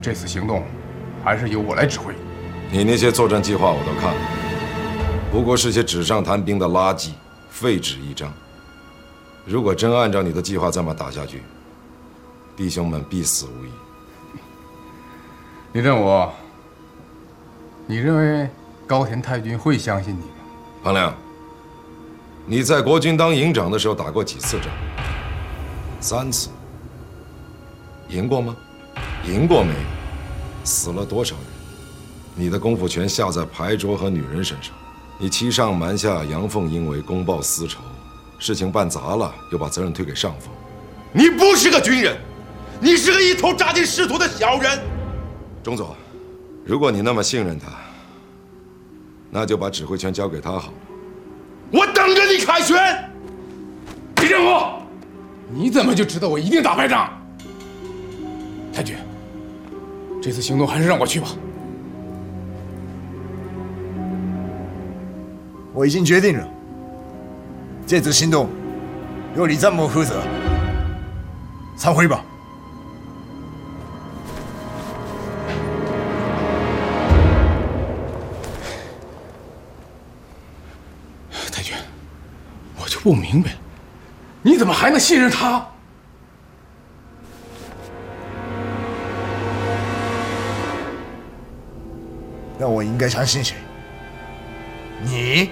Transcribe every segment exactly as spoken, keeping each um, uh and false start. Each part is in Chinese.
这次行动还是由我来指挥。 你那些作战计划我都看了，不过是些纸上谈兵的垃圾，废纸一张。如果真按照你的计划这么打下去，弟兄们必死无疑。 李振武，你认为高田太君会相信你吗？ 庞亮，你在国军当营长的时候打过几次仗？三次。赢过吗？赢过没有？死了多少人？你的功夫全下在牌桌和女人身上。你欺上瞒下，阳奉阴违，公报私仇，事情办砸了，又把责任推给上峰。 你不是个军人，你是个一头扎进仕途的小人。 钟总，如果你那么信任他，那就把指挥权交给他好了。 我等着你凯旋。 李振武，你怎么就知道我一定打败仗？太君，这次行动还是让我去吧。 我已经决定了，这次行动由李占谋负责。散会吧。 太君，我就不明白了，你怎么还能信任他？ 那我应该相信谁？你？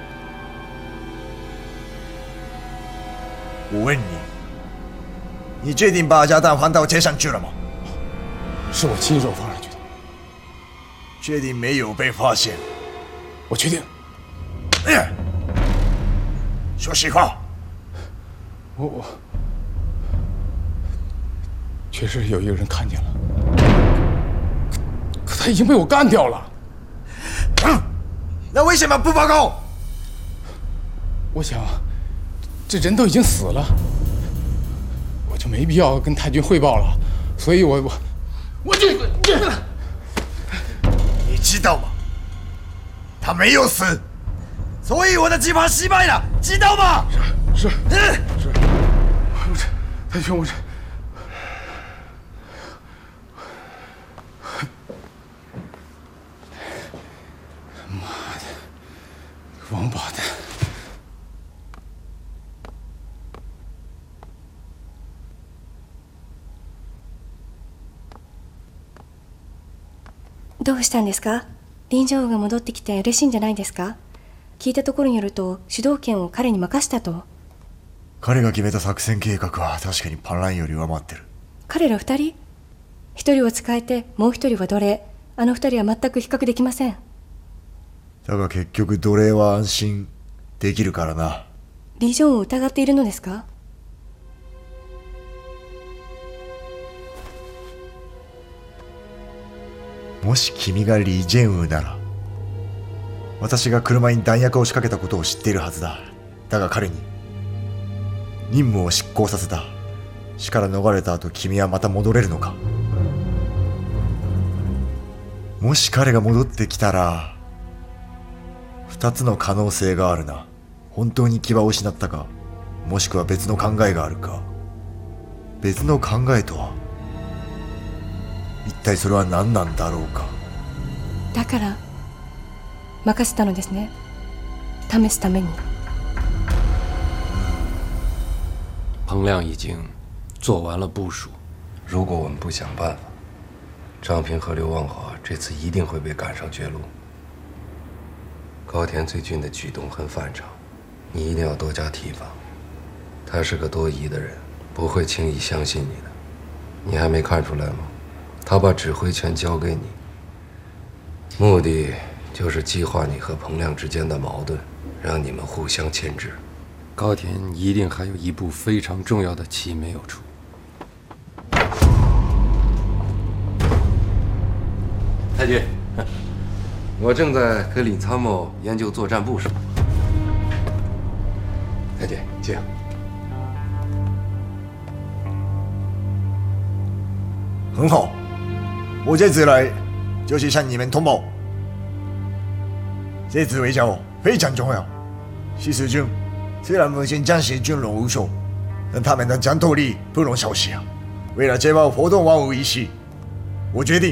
我问你，你确定把炸弹放到街上去了吗？ 是我亲手放上去的。 确定没有被发现？ 我确定。 哎呀，说实话。 我我确实有一个人看见了，可他已经被我干掉了。 嗯，那为什么不报告？ 我想，这人都已经死了，我就没必要跟太君汇报了，所以我我我这这， 你知道吗？他没有死，所以我的计划失败了，知道吗？ 是是、 嗯、 是，我这太君，我这。王八蛋！ どうしたんですか？林正が戻ってきて嬉しいんじゃないですか？聞いたところによると主導権を彼に任したと。 彼が決めた作戦計画は確かにパンラインより上回ってる。 彼ら二人？一人を使えてもう一人は奴隷。あの二人は全く比較できません。 だが結局奴隷は安心できるからな。 リジョンを疑っているのですか？ もし君がリ・ジェンウなら、私が車に弾薬を仕掛けたことを知っているはずだ。だが彼に任務を執行させた。死から逃れた後、君はまた戻れるのか？もし彼が戻ってきたら、二つの可能性があるな。本当に牙を失ったか、もしくは別の考えがあるか。別の考えとは一体それは何なんだろうか。 だから任せたのですね。試すために。 彭亮已经做完了部署， 如果我们不想办法，张平和刘望华这次一定会被赶上绝路。高田最近的举动很反常，你一定要多加提防。他是个多疑的人，不会轻易相信你的。你还没看出来吗？他把指挥权交给你，目的就是激化你和彭亮之间的矛盾，让你们互相牵制。 高田一定还有一步非常重要的棋没有出。 太君，我正在和李参谋研究作战部署。太君，请。 很好，我这次来就是向你们通报，这次围剿非常重要。十四军虽然目前暂时军容无首，但他们的战斗力不容小视啊。为了这场活动万无一失，我决定